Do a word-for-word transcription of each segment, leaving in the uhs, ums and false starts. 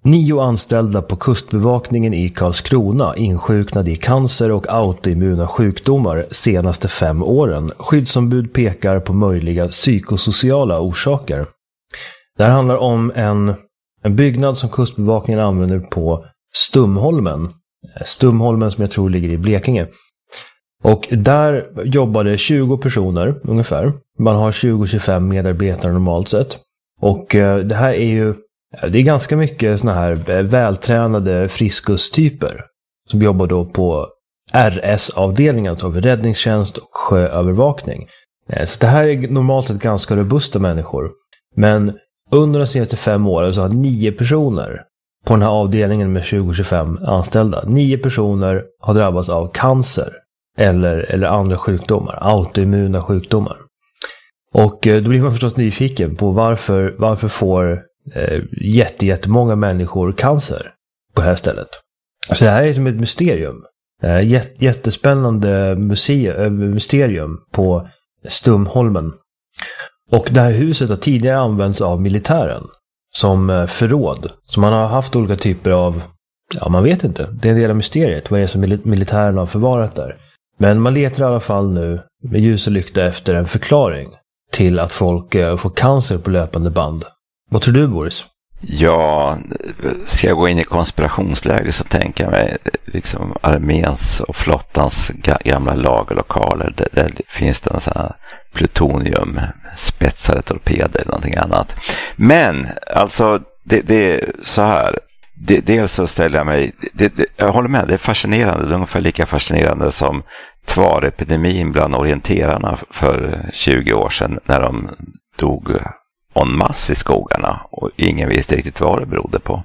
Nio anställda på kustbevakningen i Karlskrona insjuknade i cancer och autoimmuna sjukdomar senaste fem åren. Skyddsombud pekar på möjliga psykosociala orsaker. Det här handlar om en, en byggnad som kustbevakningen använder på Stumholmen. Stumholmen som jag tror ligger i Blekinge. Och där jobbade tjugo personer ungefär. Man har tjugo till tjugofem medarbetare normalt sett. Och eh, det här är ju det är ganska mycket såna här vältränade friskustyper som jobbar då på R S-avdelningen av räddningstjänst och sjöövervakning. Så det här är normalt sett ganska robusta människor. Men under de senaste fem åren så har nio personer på den här avdelningen med tjugo till tjugofem anställda, nio personer har drabbats av cancer eller, eller andra sjukdomar, autoimmuna sjukdomar. Och då blir man förstås nyfiken på varför, varför får eh, jätte, jättemånga människor cancer på det här stället. Så det här är som ett mysterium. Eh, jät, jättespännande muse, mysterium på Stumholmen. Och det här huset har tidigare använts av militären som förråd. Så man har haft olika typer av, ja man vet inte, det är en del av mysteriet. Vad är det som militären har förvarat där? Men man letar i alla fall nu med ljus och lykta efter en förklaring till att folk får cancer på löpande band. Vad tror du, Boris? Ja, ska jag gå in i konspirationsläge så tänker jag mig liksom arméns och flottans gamla lagerlokaler. Där, där finns det en sån här plutonium, spetsade torpeder eller någonting annat. Men alltså det, det är så här. Det, dels så ställer jag mig, det, det, jag håller med, det är fascinerande. Det är ungefär lika fascinerande som tvarepidemin bland orienterarna för tjugo år sedan när de dog en mass i skogarna och ingen visste riktigt vad det berodde på.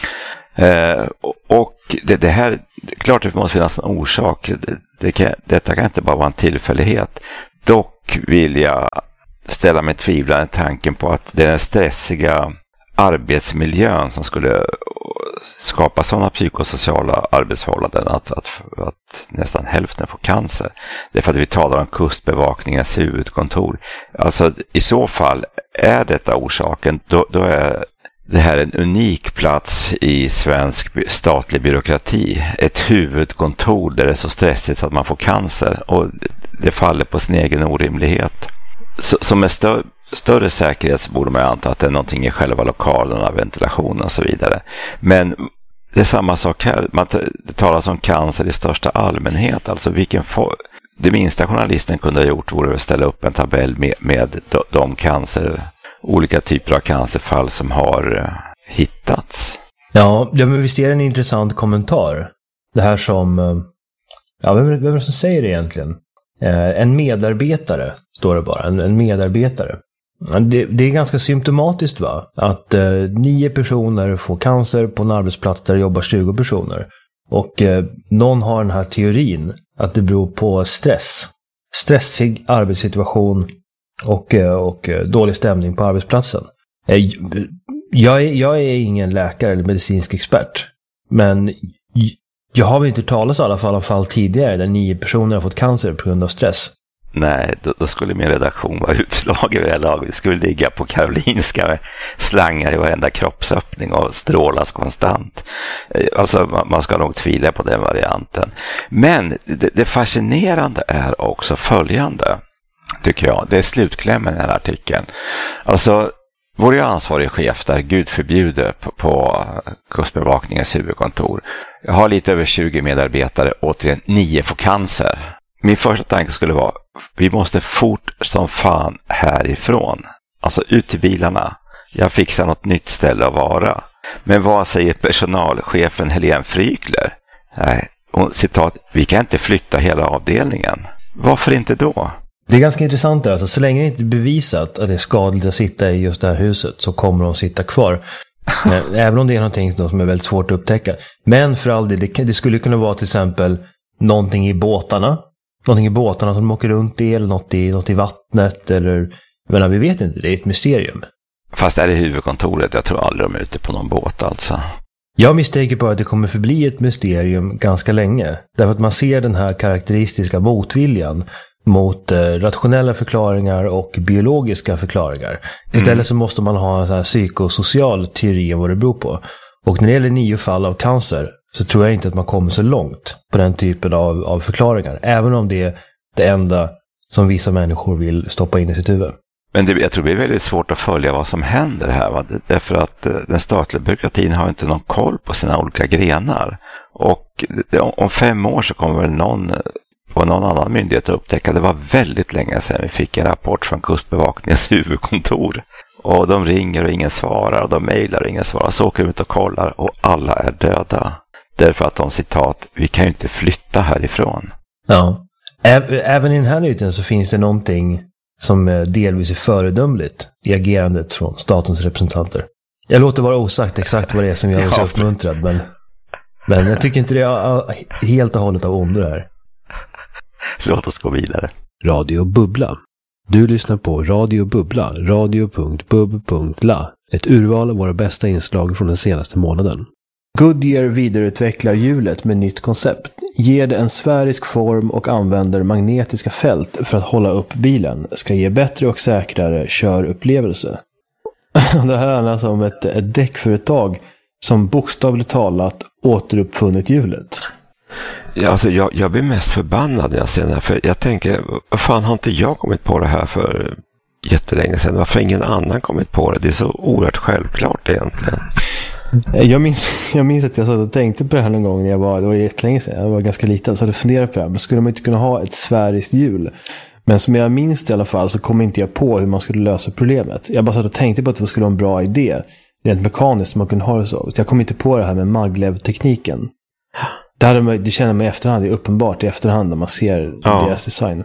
Eh, och det, det här, klart det måste finnas en orsak. Det, det kan, detta kan inte bara vara en tillfällighet. Dock vill jag ställa mig tvivlande tanken på att det är den stressiga arbetsmiljön som skulle skapa sådana psykosociala arbetsförhållanden att, att, att nästan hälften får cancer. Det är för att vi talar om kustbevakningens huvudkontor. Alltså i så fall är detta orsaken, då, då är det här en unik plats i svensk statlig byråkrati. Ett huvudkontor där det är så stressigt att man får cancer och det faller på sin egen orimlighet. Så, som är stö- större säkerhet så borde man anta att det är någonting i själva lokalerna, ventilationen och så vidare. Men det är samma sak här. Man t- det talas om cancer i största allmänhet. Alltså vilken for- det minsta journalisten kunde ha gjort vore att ställa upp en tabell med, med de, de cancer, olika typer av cancerfall som har uh, hittats. Ja, ja, men visst är det en intressant kommentar. Det här som, ja, vem, vem är det som säger det egentligen? Eh, en medarbetare, står det bara, en, en medarbetare. Det, det är ganska symptomatiskt, va? Att eh, nio personer får cancer på en arbetsplats där det jobbar tjugo personer. Och eh, någon har den här teorin att det beror på stress. Stressig arbetssituation och, eh, och eh, dålig stämning på arbetsplatsen. Eh, jag, är, jag är ingen läkare eller medicinsk expert. Men jag har väl inte talat i alla fall om fall tidigare där nio personer har fått cancer på grund av stress. Nej, då, då skulle min redaktion vara utslagen vid det här laget. Vi skulle ligga på Karolinska med slangar i varenda kroppsöppning och strålas konstant. Alltså man, man ska nog tvivla på den varianten. Men det, det fascinerande är också följande, tycker jag. Det är slutklämmen i den här artikeln. Alltså, vår ju ansvarig chef där, Gud förbjude, på, på kustbevakningens huvudkontor. Jag har lite över tjugo medarbetare, återigen nio får cancer. Min första tanke skulle vara, vi måste fort som fan härifrån. Alltså ut till bilarna. Jag fixar något nytt ställe att vara. Men vad säger personalchefen Helene Frykler? Nej, hon, citat, vi kan inte flytta hela avdelningen. Varför inte då? Det är ganska intressant där. Alltså, så länge det inte är bevisat att det är skadligt att sitta i just det här huset så kommer de sitta kvar. Även om det är någonting som är väldigt svårt att upptäcka. Men för all del, det, det skulle kunna vara till exempel någonting i båtarna. Någonting i båtarna som de åker runt i, eller något i, något i vattnet, eller, men vi vet inte, det är ett mysterium. Fast är det huvudkontoret, jag tror aldrig de är ute på någon båt alltså. Jag misstänker på att det kommer förbli ett mysterium ganska länge. Därför att man ser den här karaktäristiska motviljan mot eh, rationella förklaringar och biologiska förklaringar. Istället mm. så måste man ha en sån här psykosocial teori om vad det beror på. Och när det gäller nio fall av cancer så tror jag inte att man kommer så långt på den typen av, av förklaringar. Även om det är det enda som vissa människor vill stoppa in i sitt huvud. Men det, jag tror det är väldigt svårt att följa vad som händer här. Va? Därför att den statliga byråkratin har inte någon koll på sina olika grenar. Och om fem år så kommer väl någon på någon annan myndighet att upptäcka. Det var väldigt länge sedan vi fick en rapport från Kustbevakningens huvudkontor. Och de ringer och ingen svarar och de mejlar och ingen svarar. Så åker de ut och kollar och alla är döda. Därför att de citat, vi kan ju inte flytta härifrån. Ja, Ä- även i den här nyheten så finns det någonting som delvis är föredömligt i agerandet från statens representanter. Jag låter vara osagt exakt vad det är som gör oss ja. uppmuntrad, men, men jag tycker inte det är helt och hållet av ondo här. Låt oss gå vidare. Radio Bubbla. Du lyssnar på Radio Bubbla, radio punkt bub punkt la. Ett urval av våra bästa inslag från den senaste månaden. Goodyear vidareutvecklar hjulet med nytt koncept. Ger det en sfärisk form och använder magnetiska fält för att hålla upp bilen. Ska ge bättre och säkrare körupplevelse. Det här handlar alltså om ett, ett däckföretag som bokstavligt talat återuppfunnit hjulet. Ja, alltså jag, jag blir mest förbannad när jag ser det här. För jag tänker, vad fan har inte jag kommit på det här för jättelänge sedan? Varför ingen annan kommit på det? Det är så oerhört självklart egentligen. Jag minns, jag minns att jag satt och tänkte på det här någon gång när jag var, det var jättelänge sedan, jag var ganska liten, så hade jag funderat på det här. Men skulle man inte kunna ha ett sfäriskt hjul? Men som jag minns det i alla fall så kom inte jag på hur man skulle lösa problemet. Jag bara satt och tänkte på att det skulle vara en bra idé, rent mekaniskt, man kunde ha det så. Så jag kom inte på det här med maglev-tekniken. Det, hade man, det känner man i efterhand, det är uppenbart i efterhand när man ser ja. deras design.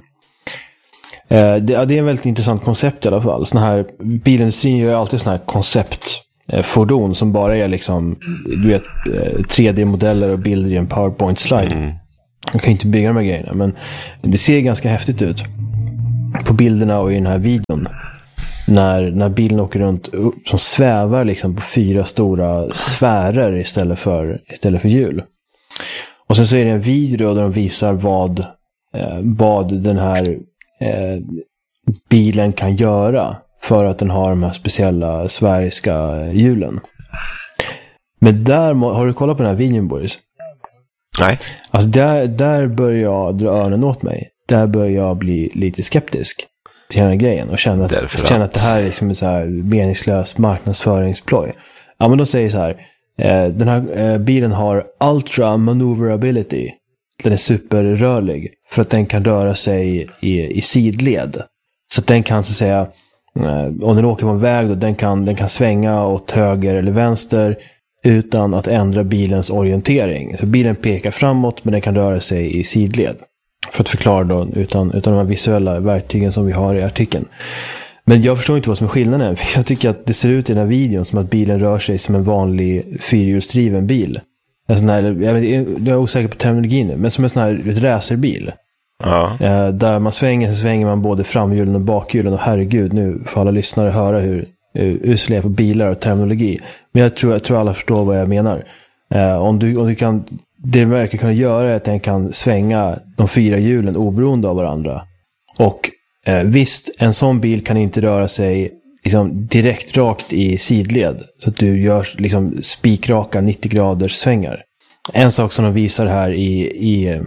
Eh, det, ja, det är en väldigt intressant koncept i alla fall. Såna här, bilindustrin gör alltid såna här konceptfordon som bara är liksom, du vet, tre D-modeller och bilder i en PowerPoint-slide. Mm. Man kan inte bygga de här grejerna, men det ser ganska häftigt ut på bilderna och i den här videon. När, när bilen åker runt upp, som svävar liksom på fyra stora sfärer istället för, istället för hjul. Och sen så är det en video där de visar vad, eh, vad den här eh, bilen kan göra för att den har de här speciella sfäriska hjulen. Men där, har du kollat på den här videon, Boris? Nej. Alltså där, där börjar jag dra öronen åt mig. Där börjar jag bli lite skeptisk till den här grejen och känna att, känna att det här är liksom en så här meningslös marknadsföringsploj. Ja, men de säger så här: eh, den här eh, bilen har ultra maneuverability. Den är superrörlig för att den kan röra sig i, i sidled. Så att den kan så att säga, eh, om den åker på en väg då, den kan, den kan svänga åt höger eller vänster utan att ändra bilens orientering. Så bilen pekar framåt men den kan röra sig i sidled. För att förklara då, utan, utan de här visuella verktygen som vi har i artikeln. Men jag förstår inte vad som är skillnaden. Jag tycker att det ser ut i den här videon som att bilen rör sig som en vanlig fyrhjulsdriven bil. En sån här, jag, vet, jag är osäker på terminologin nu, men som en sån här racerbil. Ja. Där man svänger, så svänger man både framhjulen och bakhjulen. Och herregud, nu får alla lyssnare höra hur usla är på bilar och terminologi. Men jag tror, jag tror alla förstår vad jag menar. Om du, om du kan... Det den verkar kunna göra är att den kan svänga de fyra hjulen oberoende av varandra. Och eh, visst, en sån bil kan inte röra sig liksom, direkt rakt i sidled. Så att du gör liksom, spikraka nittio graders svängar. En sak som de visar här i, i,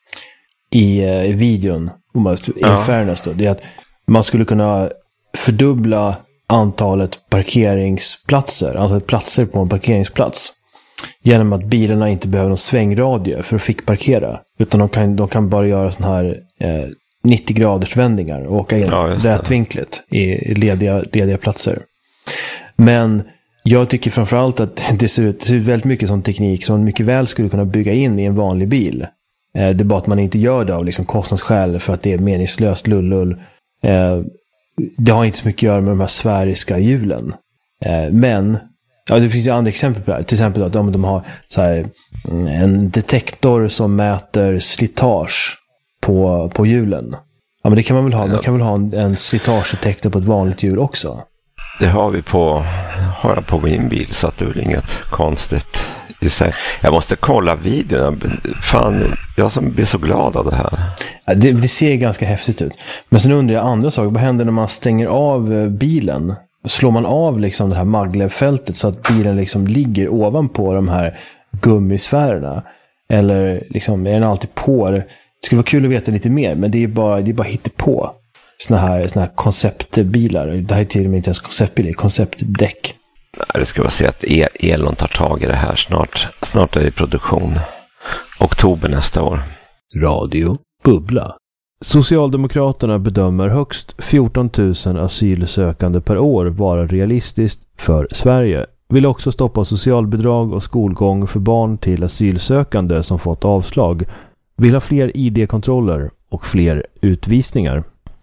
i, i videon, i ja. fairness då, det är att man skulle kunna fördubbla antalet parkeringsplatser, antalet platser på en parkeringsplats. Genom att bilarna inte behöver någon svängradie för att fick parkera. Utan de kan, de kan bara göra sån här eh, nittio graders vändningar och åka in ja, rätvinkligt i lediga, lediga platser. Men jag tycker framförallt att det ser ut, det ser ut väldigt mycket som teknik som man mycket väl skulle kunna bygga in i en vanlig bil. Eh, det är bara att man inte gör det av liksom kostnadsskäl för att det är meningslöst lullull. Eh, det har inte så mycket att göra med de här sfäriska hjulen. Eh, men ja, det finns ju andra exempel på det här. Till exempel att de, de har så här, en detektor som mäter slitage på, på hjulen. Ja, men det kan man väl ha. Man kan väl ha en, en slitagedetektor på ett vanligt hjul också. Det har vi på, har jag på min bil, så att det är väl inget konstigt i sig. Jag måste kolla videon. Fan, jag som blir så glad av det här. Ja, det, det ser ganska häftigt ut. Men sen undrar jag andra saker. Vad händer när man stänger av bilen? slår man av liksom det här maglevfältet så att bilen liksom ligger ovanpå de här gummisfärerna? Eller liksom, är den alltid på? Det skulle vara kul att veta lite mer, men det är bara, det är bara hittepå. Såna här, såna här konceptbilar. Det här är till och med inte ens konceptbilar, konceptdäck. Nej, det ska vara så att Elon tar tag i det här snart. Snart är det i produktion. Oktober nästa år. Radio Bubbla. Socialdemokraterna bedömer högst fjorton tusen asylsökande per år vara realistiskt för Sverige. Vill också stoppa socialbidrag och skolgång för barn till asylsökande som fått avslag. Vill ha fler I D-kontroller och fler utvisningar.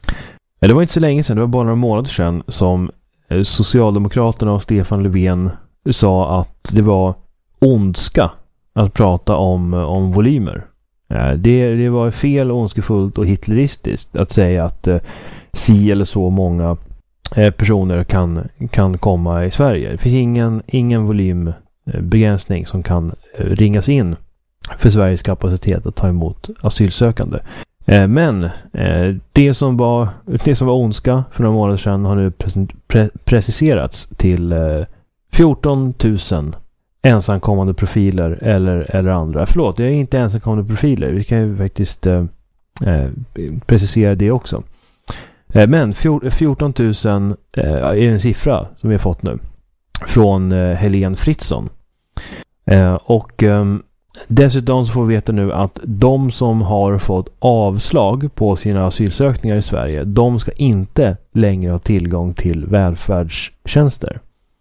Det var inte så länge sedan, det var bara några månader sedan som Socialdemokraterna och Stefan Löfven sa att det var ondska att prata om, om volymer. Det, det var fel, ondskefullt och hitleristiskt att säga att eh, si eller så många eh, personer kan, kan komma i Sverige. Det finns ingen, ingen volymbegränsning som kan eh, ringas in för Sveriges kapacitet att ta emot asylsökande. Eh, men eh, det, som var, det som var ondska för några månader sedan har nu pre- pre- preciserats till eh, fjorton tusen ensamkommande profiler eller, eller andra. Förlåt, det är inte ensamkommande profiler. Vi kan ju faktiskt eh, eh, precisera det också. Eh, men fjorton tusen eh, är en siffra som vi har fått nu från eh, Helene Fritzon. Eh, och eh, dessutom så får vi veta nu att de som har fått avslag på sina asylsökningar i Sverige, de ska inte längre ha tillgång till välfärdstjänster.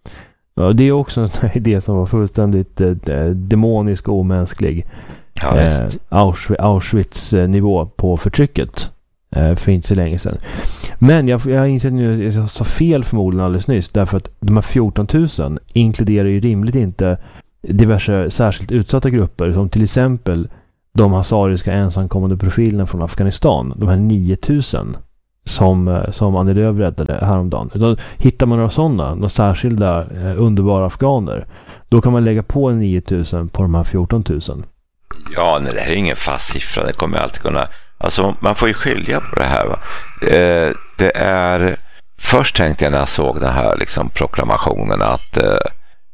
Ja, det är också en idé som var fullständigt eh, demonisk och omänsklig. Ja, eh, Auschwitz, Auschwitz-nivå på förtrycket eh, för inte så länge sedan. Men jag, jag inser nu att jag sa fel förmodligen alldeles nyss, därför att de här fjorton tusen inkluderar ju rimligt inte diverse särskilt utsatta grupper som till exempel de hazariska ensamkommande profilerna från Afghanistan, de här nio tusen som, som Annie Lööf räddade häromdagen. Utan hittar man några sådana, några särskilda eh, underbara afghaner, då kan man lägga på nio tusen på de här fjorton tusen. Ja, nej, det här är ingen fast siffra. Det kommer alltid kunna... Alltså, man får ju skilja på det här. Va? Eh, det är... Först tänkte jag när jag såg den här liksom, proklamationen att eh,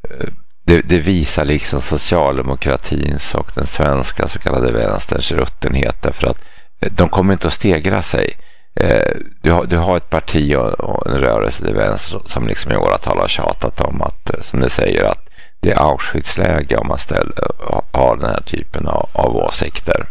det, det visar liksom socialdemokratins och den svenska så kallade vänsterns ruttenhet, därför att de kommer inte att stegra sig. Eh, du, har, du har ett parti och, och en rörelse till vänster som liksom i åratal har tjatat om att, som du säger, att det är Auschwitz-läge om man ställer, har den här typen av, av åsikter.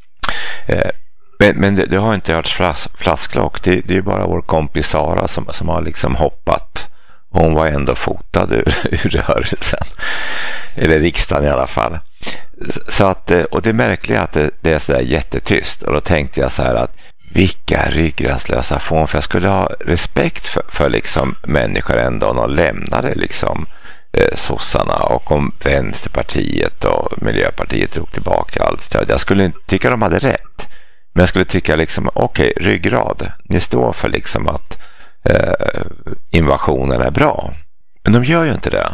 Eh, men men det, det har inte hört flas, flasklock. Det, det är bara vår kompis Sara som, som har liksom hoppat. Och hon var ändå fotad ur, ur rörelsen. Eller riksdagen i alla fall. Så att, och det märkliga är att det, det är så där jättetyst. Och då tänkte jag så här att vilka ryggradslösa fån. För jag skulle ha respekt för, för liksom människor ändå om de lämnade liksom eh, sossarna, och om Vänsterpartiet och Miljöpartiet drog tillbaka allt stöd. Jag skulle inte tycka de hade rätt. Men jag skulle tycka liksom, okej, okay, ryggrad. Ni står för liksom att eh, invasionen är bra. Men de gör ju inte det.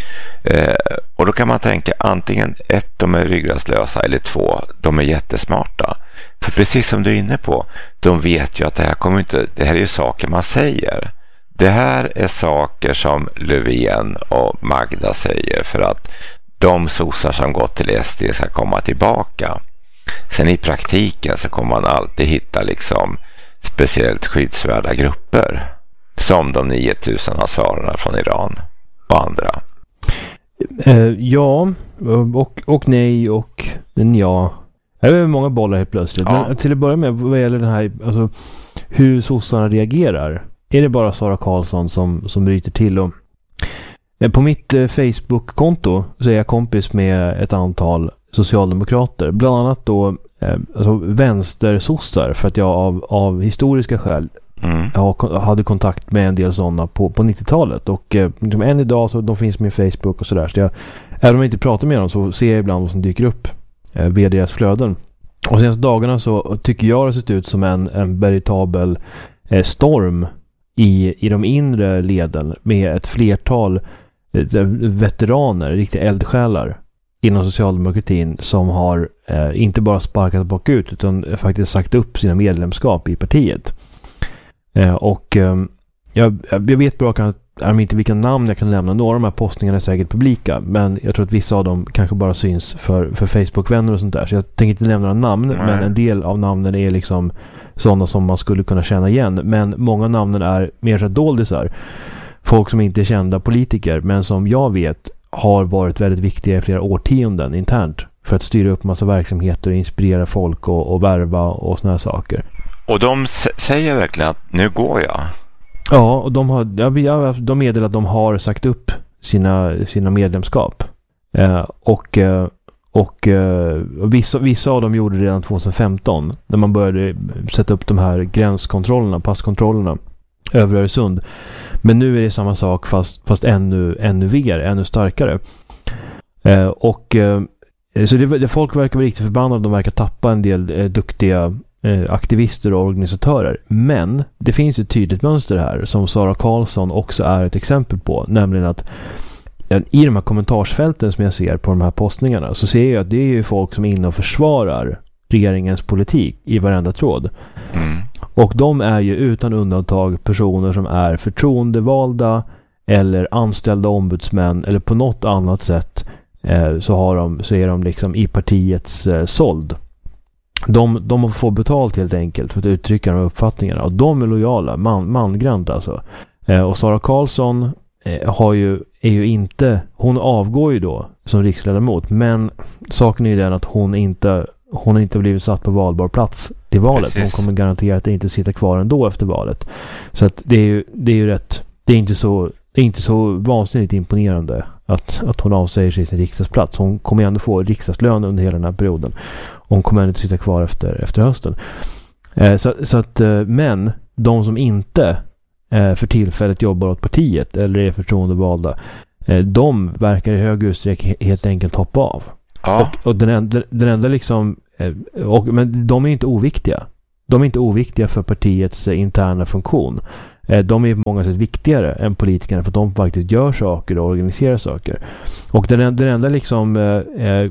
Eh, och då kan man tänka antingen ett, de är ryggradslösa, eller två, de är jättesmarta. För precis som du är inne på, de vet ju att det här kommer inte, det här är ju saker man säger. Det här är saker som Löfven och Magda säger för att de sossar som gått till S D ska komma tillbaka. Sen i praktiken så kommer man alltid hitta liksom speciellt skyddsvärda grupper som de nio tusen hazarerna från Iran och andra. Eh, ja, och, och nej och ja. Det är många bollar helt plötsligt. Ja. Men till att börja med, vad gäller den här, alltså, hur sossarna reagerar. Är det bara Sara Karlsson som, som bryter till? Och, eh, på mitt eh, Facebook-konto så är jag kompis med ett antal socialdemokrater. Bland annat då eh, alltså vänstersossar, för att jag av, av historiska skäl mm. jag hade kontakt med en del sådana på, på nittiotalet. Och eh, än idag så de finns med Facebook och sådär. Så jag, även om jag inte pratar med dem så ser jag ibland vad som dyker upp eh, via deras flöden. Och senaste dagarna så tycker jag det har sett ut som en, en veritabel eh, storm i, i de inre leden med ett flertal eh, veteraner, riktiga eldsjälar inom socialdemokratin som har eh, inte bara sparkat bakut utan faktiskt sagt upp sina medlemskap i partiet. Eh, och eh, jag, jag vet bra kan, jag vet inte vilka namn jag kan lämna. Några av de här postningarna är säkert publika, men jag tror att vissa av dem kanske bara syns för, för Facebook-vänner och sånt där. Så jag tänker inte lämna några namn, mm. men en del av namnen är liksom sådana som man skulle kunna känna igen. Men många av namnen är mer så doldisar. Folk som inte är kända politiker, men som jag vet har varit väldigt viktiga i flera årtionden internt för att styra upp massa verksamheter och inspirera folk och, och värva och såna här saker. Och de s- säger verkligen att nu går jag. Ja, och de har ja, de meddelar att de har sagt upp sina, sina medlemskap. Eh, och eh, och eh, vissa, vissa av dem gjorde det redan tjugohundrafemton när man började sätta upp de här gränskontrollerna, passkontrollerna över Öresund. Men nu är det samma sak fast, fast ännu, ännu vigare, ännu starkare. Eh, och eh, så det, det, folk verkar vara riktigt förbannade. De verkar tappa en del eh, duktiga eh, aktivister och organisatörer. Men det finns ett tydligt mönster här som Sara Karlsson också är ett exempel på. Nämligen att eh, i de här kommentarsfälten som jag ser på de här postningarna så ser jag att det är ju folk som är inne och försvarar regeringens politik i varenda tråd. Mm. Och de är ju utan undantag personer som är förtroendevalda eller anställda ombudsmän eller på något annat sätt eh, så, har de, så är de liksom i partiets eh, såld. De, de får betalt helt enkelt för att uttrycka de här uppfattningarna. Och de är lojala, man, mangrant alltså. Eh, och Sara Karlsson eh, har ju, är ju inte, hon avgår ju då som riksledamot, men saken är ju den att hon inte hon har inte blivit satt på valbar plats i valet. Precis. Hon kommer garanterat inte sitta kvar ändå efter valet. Så att det är ju, det är ju rätt, det är inte så, det är inte så vansinnigt imponerande att, att hon avsäger sig sin riksdagsplats. Hon kommer ändå få riksdagslön under hela den här perioden. Hon kommer inte sitta kvar efter, efter hösten. Eh, så, så att, eh, men de som inte eh, för tillfället jobbar åt partiet eller är förtroendevalda, eh, de verkar i hög utsträckning helt enkelt hoppa av. Ja. Och, och den, enda, den enda liksom och, men de är inte oviktiga. De är inte oviktiga för partiets eh, interna funktion. Eh, de är på många sätt viktigare än politikerna för att de faktiskt gör saker och organiserar saker. Och den, den enda liksom eh, eh,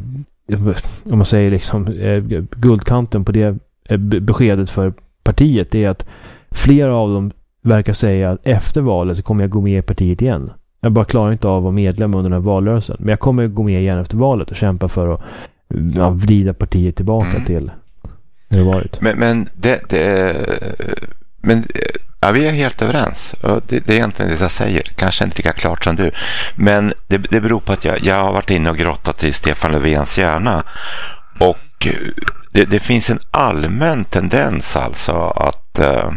om man säger liksom eh, guldkanten på det eh, beskedet för partiet är att flera av dem verkar säga att efter valet så kommer jag gå med i partiet igen. Jag bara klarar inte av att vara medlem under den här valrörelsen. Men jag kommer gå med igen efter valet och kämpa för att ja, vrida partiet tillbaka mm. till hur det varit. Men, men, det, det, men ja, vi är helt överens. Det, det är egentligen det jag säger. Kanske inte lika klart som du. Men det, det beror på att jag, jag har varit inne och grottat i Stefan Löfvens hjärna. Och det, det finns en allmän tendens alltså att uh,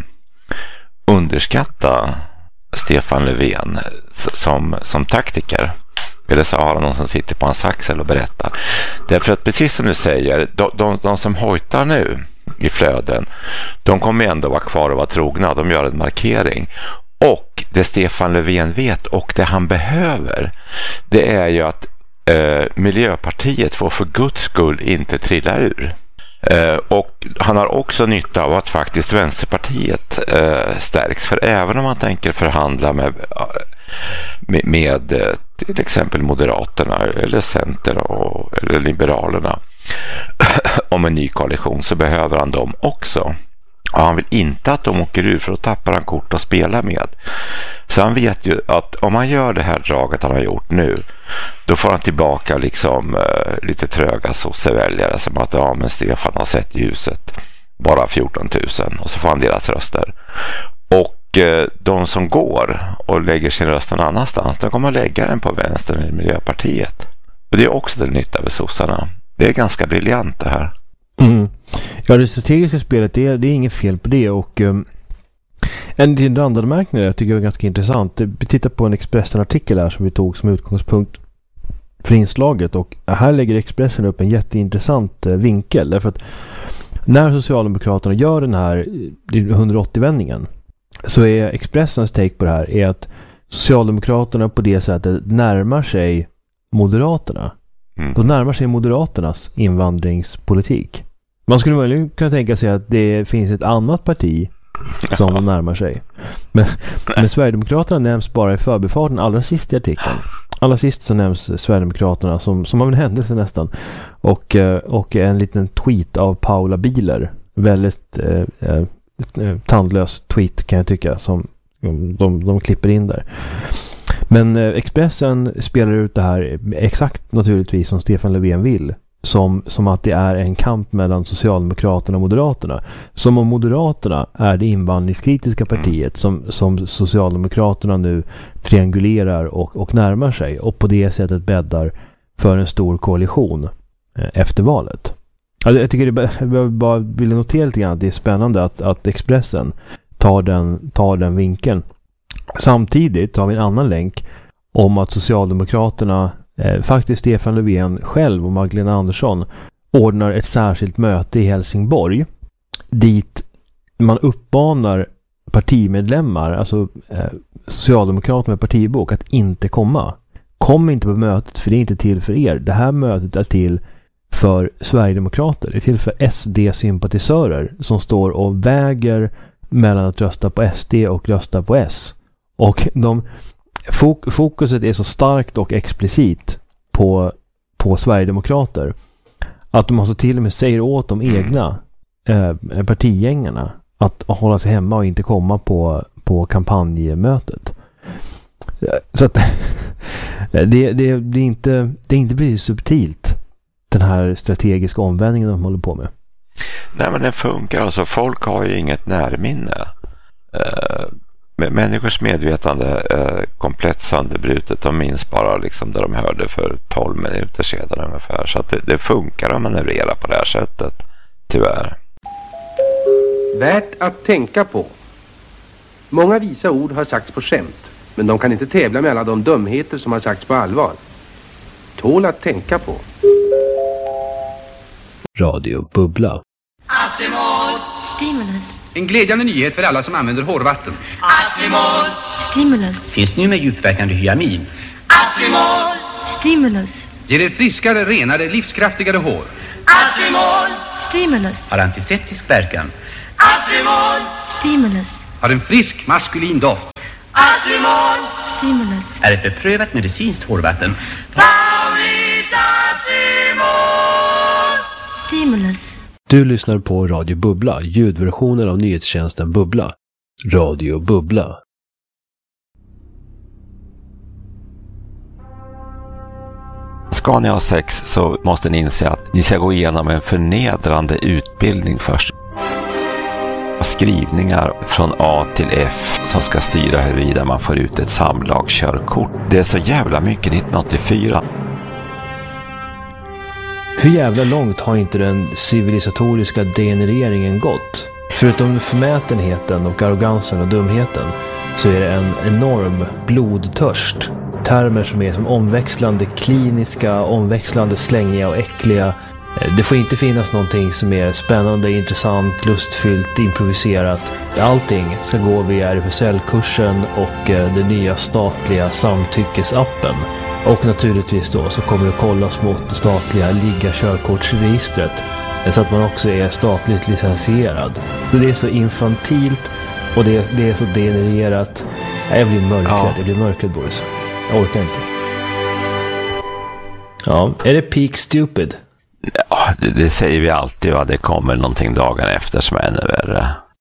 underskatta Stefan Löfven som, som taktiker. Eller så har han någon som sitter på en saxel och berättar. Därför att precis som du säger, de, de, de som hojtar nu i flöden, de kommer ändå vara kvar och vara trogna. De gör en markering. Och det Stefan Löfven vet och det han behöver, det är ju att eh, Miljöpartiet får för Guds skull inte trilla ur. Uh, och han har också nytta av att faktiskt Vänsterpartiet uh, stärks. För även om man tänker förhandla med, uh, med, med uh, till exempel Moderaterna eller Center och, eller Liberalerna om en ny koalition, så behöver han dem också. Och han vill inte att de åker ur, för då tappar han kort att spela med. Så han vet ju att om han gör det här draget han har gjort nu, då får han tillbaka liksom uh, lite tröga sosseväljare som att ja, men Stefan har sett ljuset, bara fjorton tusen, och så får han deras röster. Och uh, de som går och lägger sin röst någon annanstans, de kommer att lägga den på vänstern i Miljöpartiet. Och det är också den nytta med sossarna. Det är ganska briljant det här. Mm. Ja, det strategiska spelet, det är, det är inget fel på det. Och um, en till randanmärkning jag tycker är ganska intressant. Vi tittar på en Expressen-artikel här som vi tog som utgångspunkt för inslaget, och här lägger Expressen upp en jätteintressant uh, vinkel. Därför att när Socialdemokraterna gör den här hundraåttio-vändningen, så är Expressens take på det här är att Socialdemokraterna på det sättet närmar sig Moderaterna. Mm. Då närmar sig Moderaternas invandringspolitik. Man skulle möjligen kunna tänka sig att det finns ett annat parti som de närmar sig. Men, men Sverigedemokraterna nämns bara i förbifarten allra sist i artikeln. Allra sist så nämns Sverigedemokraterna som, som av en händelse nästan. Och, och en liten tweet av Paula Bieler. Väldigt eh, eh, tandlös tweet kan jag tycka, som De, de klipper in där. Men eh, Expressen spelar ut det här exakt naturligtvis som Stefan Löfven vill. Som, som att det är en kamp mellan Socialdemokraterna och Moderaterna. Som om Moderaterna är det invandringskritiska partiet som, som Socialdemokraterna nu triangulerar och, och närmar sig. Och på det sättet bäddar för en stor koalition eh, efter valet. Alltså, jag tycker det, jag bara vill notera lite grann att det är spännande att, att Expressen tar den, tar den vinkeln. Samtidigt har vi en annan länk om att Socialdemokraterna, eh, faktiskt Stefan Löfven själv och Magdalena Andersson ordnar ett särskilt möte i Helsingborg dit man uppmanar partimedlemmar, alltså eh, Socialdemokraterna med partibok, att inte komma. Kom inte på mötet, för det är inte till för er. Det här mötet är till för Sverigedemokrater. Det är till för S D-sympatisörer som står och väger mellan att rösta på S D och rösta på S. Och de, fok, fokuset är så starkt och explicit på, på Sverigedemokrater att de alltså till och med säger åt de egna eh, partigängarna att hålla sig hemma och inte komma på, på kampanjmötet. Så att det, det, det, är inte, det är inte precis subtilt, den här strategiska omvändningen de håller på med. Nej, men det funkar. Alltså, folk har ju inget närminne. Eh, människors medvetande är komplett sönderbrutet. De minns bara liksom det de hörde för tolv minuter sedan ungefär. Så att det, det funkar att manövrera på det här sättet, tyvärr. Värt att tänka på. Många visa ord har sagts på skämt, men de kan inte tävla med alla de dumheter som har sagts på allvar. Tål att tänka på. Radio Bubbla. Acimol. Stimulus. En glädjande nyhet för alla som använder hårvatten. Acimol. Stimulus. Finns nu med djupverkande hyamin. Acimol. Stimulus. Ger er friskare, renare, livskraftigare hår. Acimol. Stimulus. Har antiseptisk verkan. Acimol. Stimulus. Har en frisk, maskulin doft. Acimol. Stimulus. Är ett beprövat medicinskt hårvatten. Paulis Acimol. Stimulus. Du lyssnar på Radio Bubbla, ljudversionen av nyhetstjänsten Bubbla. Radio Bubbla. Ska ni ha sex så måste ni inse att ni ska gå igenom en förnedrande utbildning först. Skrivningar från A till F som ska styra huruvida man får ut ett samlagskörkort. Det är så jävla mycket nittonhundraåttiofyra. Hur jävla långt har inte den civilisatoriska degenereringen gått? Förutom förmätenheten och arrogansen och dumheten så är det en enorm blodtörst. Termer som är som omväxlande kliniska, omväxlande slängiga och äckliga. Det får inte finnas någonting som är spännande, intressant, lustfyllt, improviserat. Allting ska gå via R F S L-kursen och den nya statliga samtyckesappen. Och naturligtvis då så kommer det kollas mot det statliga ligga-körkortsregistret så att man också är statligt licensierad. Så det är så infantilt och det är, det är så degenererat. Jag blir mörkrädd, ja. jag blir mörkrädd Boris. Jag orkar inte. Ja, är det peak stupid? Ja, det, det säger vi alltid, va? Det kommer någonting dagen efter som är ännu värre.